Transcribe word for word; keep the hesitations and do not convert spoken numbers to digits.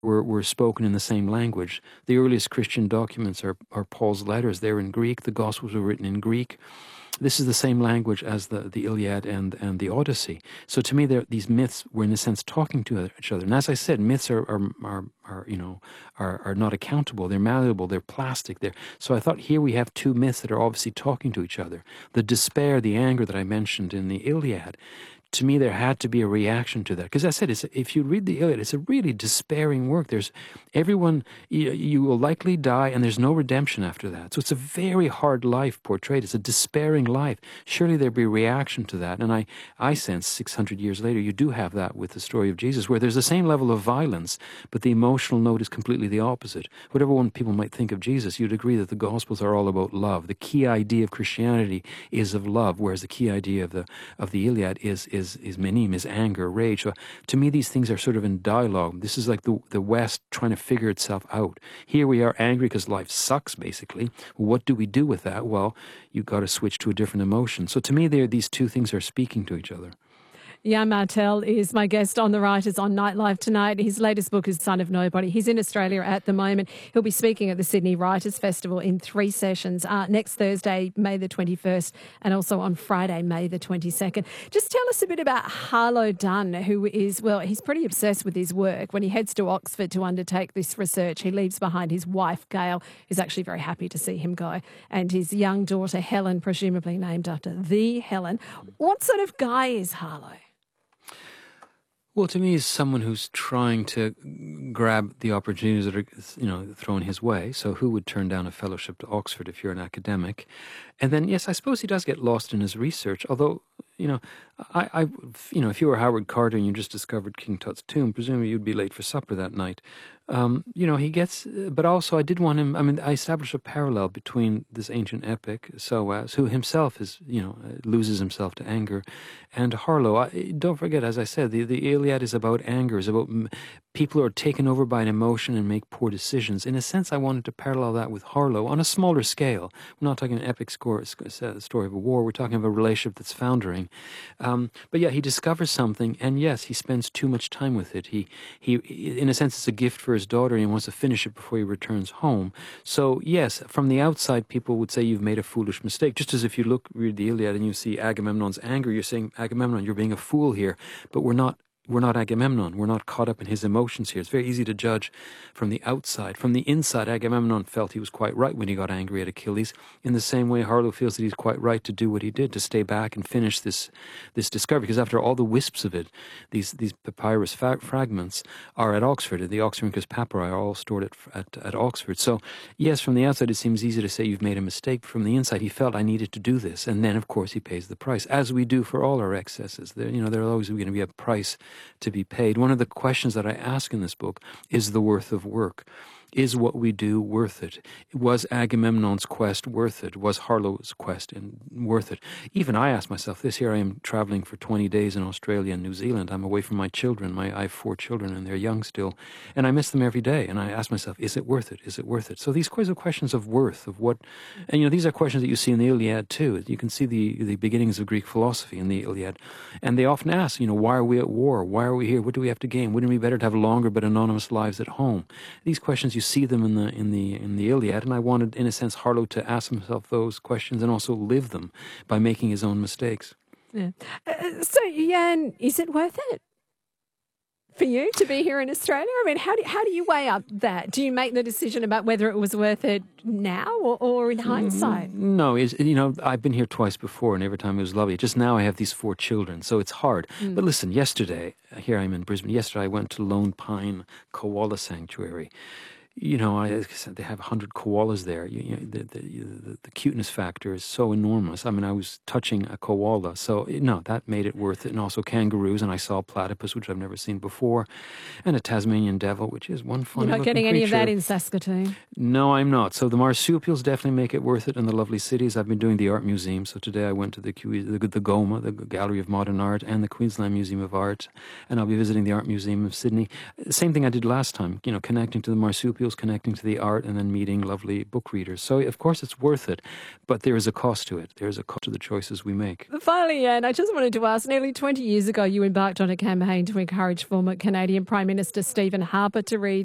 were, were spoken in the same language. The earliest Christian documents are, are Paul's letters. They're in Greek. The Gospels were written in Greek. This is the same language as the, the Iliad and, and the Odyssey. So to me, these myths were, in a sense, talking to each other. And as I said, myths are, are, are, are you know, are, are not accountable. They're malleable. They're plastic. They're, so I thought here we have two myths that are obviously talking to each other. The despair, the anger that I mentioned in the Iliad, to me, there had to be a reaction to that. Because as I said, it's, if you read the Iliad, it's a really despairing work. There's everyone, you, you will likely die, and there's no redemption after that. So it's a very hard life portrayed. It's a despairing life. Surely there'd be a reaction to that. And I, I sense six hundred years later, you do have that with the story of Jesus, where there's the same level of violence, but the emotional note is completely the opposite. Whatever one people might think of Jesus, you'd agree that the Gospels are all about love. The key idea of Christianity is of love, whereas the key idea of the of the Iliad is is Is, is menim, is anger, rage. So to me, these things are sort of in dialogue. This is like the, the West trying to figure itself out. Here we are angry because life sucks, basically. Well, what do we do with that? Well, you've got to switch to a different emotion. So to me, these two things are speaking to each other. Jan Martel is my guest on The Writers on Nightlife tonight. His latest book is Son of Nobody. He's in Australia at the moment. He'll be speaking at the Sydney Writers' Festival in three sessions, uh, next Thursday, May the twenty-first, and also on Friday, May the twenty-second. Just tell us a bit about Harlow Dunn, who is, well, he's pretty obsessed with his work. When he heads to Oxford to undertake this research, he leaves behind his wife, Gail, who's actually very happy to see him go, and his young daughter, Helen, presumably named after the Helen. What sort of guy is Harlow? Well, to me, he's someone who's trying to grab the opportunities that are, you know, thrown his way. So who would turn down a fellowship to Oxford if you're an academic? And then, yes, I suppose he does get lost in his research, although, you know, I, I, you know, if you were Howard Carter and you just discovered King Tut's tomb, presumably you'd be late for supper that night. Um, you know, he gets, but also I did want him, I mean, I established a parallel between this ancient epic, Soaz, who himself is, you know, loses himself to anger, and Harlow. I, don't forget, as I said, the, the Iliad is about anger, is about people who are taken over by an emotion and make poor decisions. In a sense, I wanted to parallel that with Harlow on a smaller scale. We're not talking an epic score, story of a war, we're talking of a relationship that's foundering. Um, but yeah, he discovers something, and yes, he spends too much time with it. He, he, in a sense, it's a gift for his daughter, and he wants to finish it before he returns home. So yes, from the outside, people would say you've made a foolish mistake. Just as if you look, read the Iliad, and you see Agamemnon's anger, you're saying, Agamemnon, you're being a fool here. But we're not. We're not Agamemnon. We're not caught up in his emotions here. It's very easy to judge from the outside. From the inside, Agamemnon felt he was quite right when he got angry at Achilles. In the same way, Harlow feels that he's quite right to do what he did, to stay back and finish this this discovery. Because after all the wisps of it, these these papyrus fa- fragments are at Oxford. The Oxyrhynchus papyri are all stored at, at, at Oxford. So, yes, from the outside, it seems easy to say you've made a mistake. But from the inside, he felt I needed to do this. And then, of course, he pays the price, as we do for all our excesses. There, you know, there's always going to be a price to be paid. One of the questions that I ask in this book is the worth of work. Is what we do worth it? Was Agamemnon's quest worth it? Was Harlow's quest in, worth it? Even I ask myself this. Here I am traveling for twenty days in Australia and New Zealand. I'm away from my children. My, I have four children and they're young still. And I miss them every day. And I ask myself, is it worth it? Is it worth it? So these kinds of questions of worth, of what, and you know, these are questions that you see in the Iliad too. You can see the, the beginnings of Greek philosophy in the Iliad. And they often ask, you know, why are we at war? Why are we here? What do we have to gain? Wouldn't it be better to have longer but anonymous lives at home? These questions you see them in the in the in the Iliad, and I wanted, in a sense, Harlow to ask himself those questions and also live them by making his own mistakes. Yeah. Uh, so, Jan, is it worth it for you to be here in Australia? I mean, how do how do you weigh up that? Do you make the decision about whether it was worth it now or, or in hindsight? No, it's, you know, I've been here twice before, and every time it was lovely. Just now I have these four children, so it's hard. Mm. But listen, yesterday, here I am in Brisbane. Yesterday I went to Lone Pine Koala Sanctuary. You know, I, they have one hundred koalas there. You, you know, the, the, the, the cuteness factor is so enormous. I mean, I was touching a koala. So, no, that made it worth it. And also kangaroos. And I saw a platypus, which I've never seen before. And a Tasmanian devil, which is one funny You're not getting creature. any of that in Saskatoon? No, I'm not. So the marsupials definitely make it worth it in the lovely cities. I've been doing the art museum. So today I went to the, the, the GOMA, the Gallery of Modern Art, and the Queensland Museum of Art. And I'll be visiting the Art Museum of Sydney. Same thing I did last time, you know, connecting to the marsupials, connecting to the art, and then meeting lovely book readers. So, of course, it's worth it, but there is a cost to it. There is a cost to the choices we make. Finally, Anne, I just wanted to ask, nearly twenty years ago, you embarked on a campaign to encourage former Canadian Prime Minister Stephen Harper to read